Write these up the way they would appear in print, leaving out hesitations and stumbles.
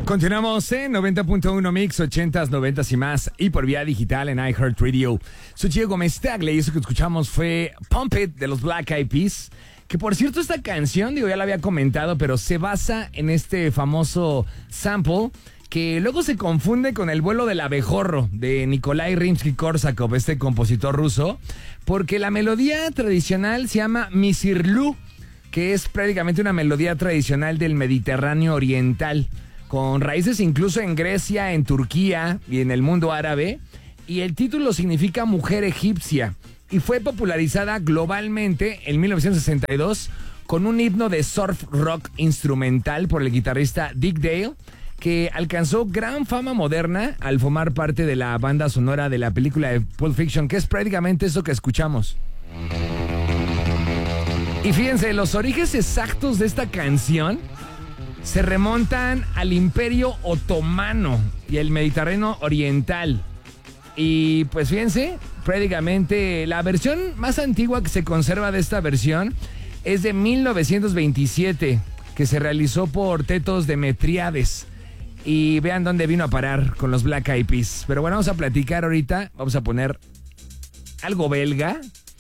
Continuamos en 90.1 Mix, 80s, 90s y más, y por vía digital en iHeartRadio. Soy Gio Gómez Tagle y eso que escuchamos fue Pump It de los Black Eyed Peas. Que por cierto, esta canción, ya la había comentado, pero se basa en este famoso sample que luego se confunde con el vuelo del abejorro de Nikolai Rimsky-Korsakov, este compositor ruso, porque la melodía tradicional se llama Misirlou, que es prácticamente una melodía tradicional del Mediterráneo oriental, con raíces incluso en Grecia, en Turquía y en el mundo árabe, y el título significa mujer egipcia, y fue popularizada globalmente en 1962 con un himno de surf rock instrumental por el guitarrista Dick Dale, que alcanzó gran fama moderna al formar parte de la banda sonora de la película de Pulp Fiction, que es prácticamente eso que escuchamos. Y fíjense, los orígenes exactos de esta canción se remontan al Imperio Otomano y el Mediterráneo Oriental. Y pues fíjense, prácticamente la versión más antigua que se conserva de esta versión es de 1927, que se realizó por Tetos Demetriades. Y vean dónde vino a parar con los Black Eyed Peas. Pero bueno, vamos a platicar ahorita, vamos a poner algo belga,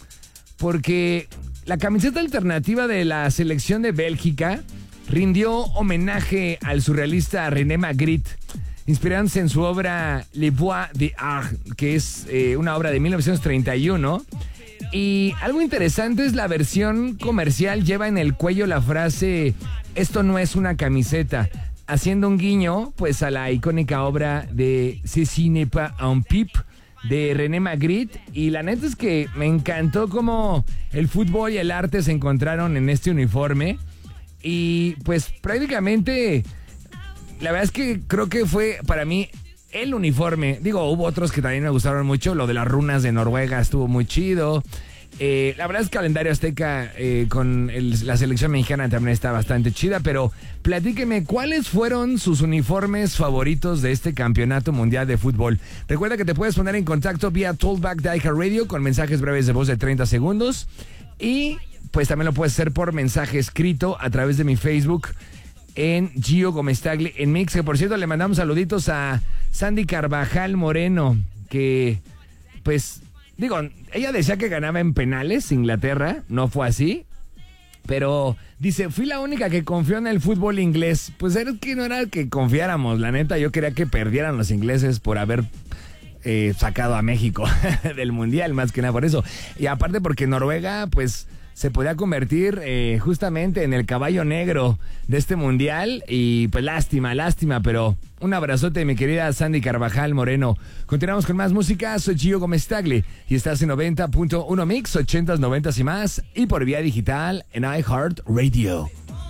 porque la camiseta alternativa de la selección de Bélgica rindió homenaje al surrealista René Magritte, inspirándose en su obra Le Bois de Art, que es una obra de 1931. Y algo interesante es la versión comercial lleva en el cuello la frase "esto no es una camiseta", haciendo un guiño pues a la icónica obra de Ceci n'est pas un pipe de René Magritte. Y la neta es que me encantó cómo el fútbol y el arte se encontraron en este uniforme. Y pues prácticamente la verdad es que creo que fue para mí el uniforme. Digo, hubo otros que también me gustaron mucho. Lo de las runas de Noruega estuvo muy chido. La verdad es que el calendario azteca con la selección mexicana también está bastante chida. Pero platíqueme, ¿cuáles fueron sus uniformes favoritos de este campeonato mundial de fútbol? Recuerda que te puedes poner en contacto vía Talkback de iHeartRadio con mensajes breves de voz de 30 segundos. Y pues también lo puedes hacer por mensaje escrito a través de mi Facebook en Gio Gómez Tagle en Mix. Que por cierto le mandamos saluditos a Sandy Carvajal Moreno, que pues digo, ella decía que ganaba en penales Inglaterra, no fue así, pero dice, fui la única que confió en el fútbol inglés. Pues era que no era que confiáramos, la neta, yo quería que perdieran los ingleses por haber sacado a México del mundial, más que nada por eso. Y aparte porque Noruega pues se podía convertir justamente en el caballo negro de este mundial. Y pues lástima, pero un abrazote, mi querida Sandy Carvajal Moreno. Continuamos con más música. Soy Gio Gómez Tagle y estás en 90.1 Mix, 80s, 90s y más, y por vía digital en iHeartRadio.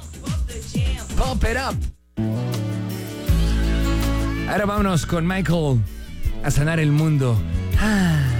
Pump it up. Ahora vámonos con Michael a sanar el mundo.